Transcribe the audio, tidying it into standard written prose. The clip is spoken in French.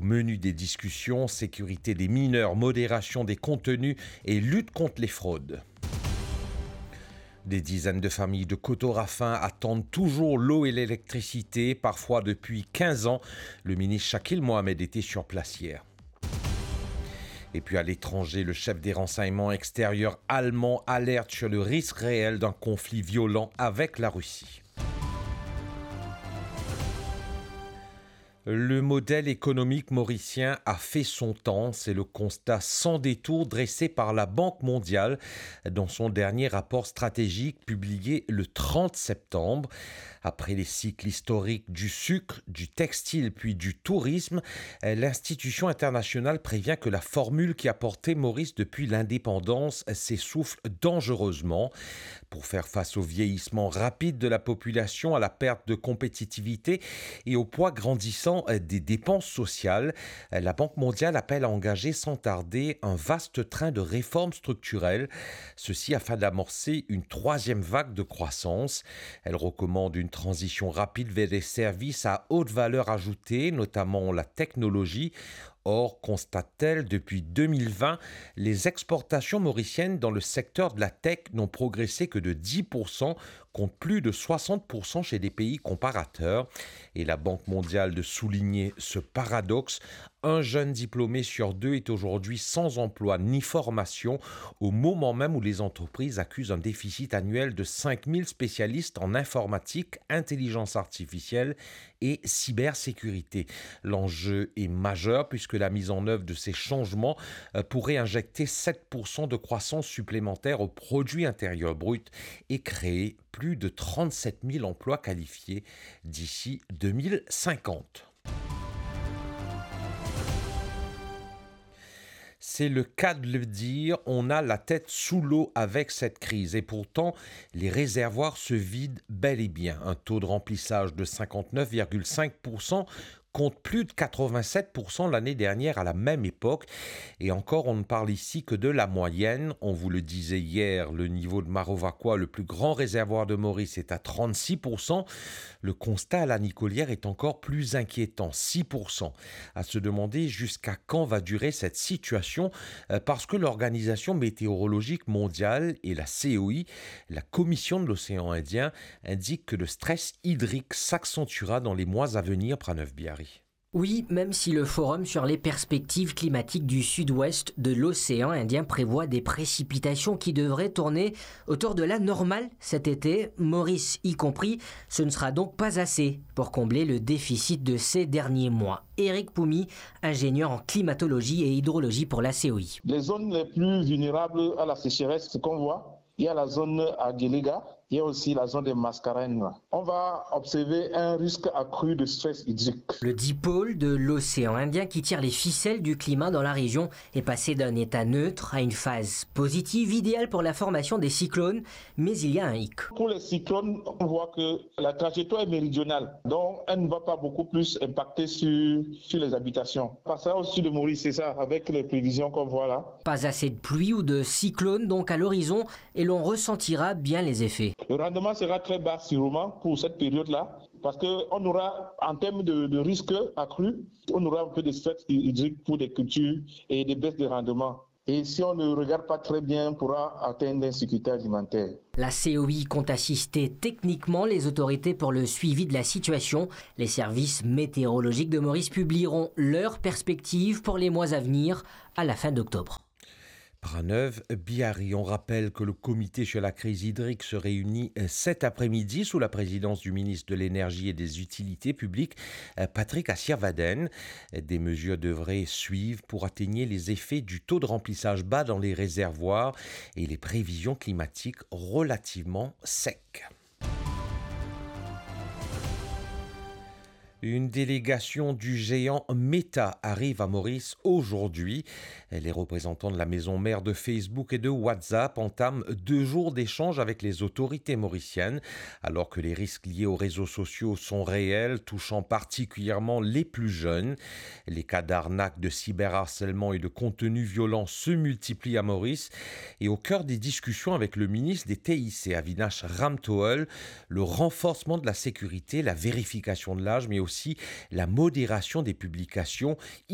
menu des discussions, sécurité des mineurs, modération des contenus et lutte contre les fraudes. Des dizaines de familles de Cotorafin attendent toujours l'eau et l'électricité, parfois depuis 15 ans. Le ministre Shakil Mohamed était sur place hier. Et puis à l'étranger, le chef des renseignements extérieurs allemands alerte sur le risque réel d'un conflit violent avec la Russie. Le modèle économique mauricien a fait son temps, c'est le constat sans détour dressé par la Banque mondiale dans son dernier rapport stratégique publié le 30 septembre. Après les cycles historiques du sucre, du textile puis du tourisme, l'institution internationale prévient que la formule qui a porté Maurice depuis l'indépendance s'essouffle dangereusement. Pour faire face au vieillissement rapide de la population, à la perte de compétitivité et au poids grandissant des dépenses sociales, la Banque mondiale appelle à engager sans tarder un vaste train de réformes structurelles, ceci afin d'amorcer une troisième vague de croissance. Elle recommande une transition rapide vers des services à haute valeur ajoutée, notamment la technologie. Or, constate-t-elle, depuis 2020, les exportations mauriciennes dans le secteur de la tech n'ont progressé que de 10%, contre plus de 60% chez des pays comparateurs. Et la Banque mondiale de souligner ce paradoxe. Un jeune diplômé sur deux est aujourd'hui sans emploi ni formation, au moment même où les entreprises accusent un déficit annuel de 5000 spécialistes en informatique, intelligence artificielle et cybersécurité. L'enjeu est majeur puisque la mise en œuvre de ces changements pourrait injecter 7% de croissance supplémentaire au produit intérieur brut et créer plus de 37 000 emplois qualifiés d'ici 2050. C'est le cas de le dire, on a la tête sous l'eau avec cette crise et pourtant les réservoirs se vident bel et bien. Un taux de remplissage de 59,5% contre plus de 87% l'année dernière à la même époque. Et encore, on ne parle ici que de la moyenne. On vous le disait hier, le niveau de Marovaquois, le plus grand réservoir de Maurice, est à 36%. Le constat à la Nicolière est encore plus inquiétant, 6%. À se demander jusqu'à quand va durer cette situation, parce que l'Organisation météorologique mondiale et la COI, la Commission de l'océan Indien, indiquent que le stress hydrique s'accentuera dans les mois à venir, Pranav Biari. Oui, même si le Forum sur les perspectives climatiques du sud-ouest de l'océan Indien prévoit des précipitations qui devraient tourner autour de la normale cet été, Maurice y compris, ce ne sera donc pas assez pour combler le déficit de ces derniers mois. Éric Poumi, ingénieur en climatologie et hydrologie pour la COI. Les zones les plus vulnérables à la sécheresse, ce qu'on voit, il y a la zone à Guéléga, il y a aussi la zone des Mascarennes. On va observer un risque accru de stress hydrique. Le dipôle de l'océan Indien qui tire les ficelles du climat dans la région est passé d'un état neutre à une phase positive, idéale pour la formation des cyclones, mais il y a un hic. Pour les cyclones, on voit que la trajectoire est méridionale, donc elle ne va pas beaucoup plus impacter sur les habitations. Passera au sud de Maurice, c'est ça, avec les prévisions qu'on voit là. Pas assez de pluie ou de cyclone donc à l'horizon et l'on ressentira bien les effets. Le rendement sera très bas sûrement pour cette période-là, parce qu'on aura, en termes de risque accru, on aura un peu de stress hydrique pour des cultures et des baisses de rendement. Et si on ne regarde pas très bien, on pourra atteindre l'insécurité alimentaire. La COI compte assister techniquement les autorités pour le suivi de la situation. Les services météorologiques de Maurice publieront leurs perspectives pour les mois à venir à la fin d'octobre. Pranav Biari, on rappelle que le comité sur la crise hydrique se réunit cet après-midi sous la présidence du ministre de l'Énergie et des Utilités publiques, Patrick Assirvaden. Des mesures devraient suivre pour atténuer les effets du taux de remplissage bas dans les réservoirs et les prévisions climatiques relativement secs. Une délégation du géant Meta arrive à Maurice aujourd'hui. Les représentants de la maison mère de Facebook et de WhatsApp entament 2 jours d'échange avec les autorités mauriciennes, alors que les risques liés aux réseaux sociaux sont réels, touchant particulièrement les plus jeunes. Les cas d'arnaque, de cyberharcèlement et de contenu violent se multiplient à Maurice. Et au cœur des discussions avec le ministre des TIC, Avinash Ramthoul, le renforcement de la sécurité, la vérification de l'âge, mais aussi la modération des publications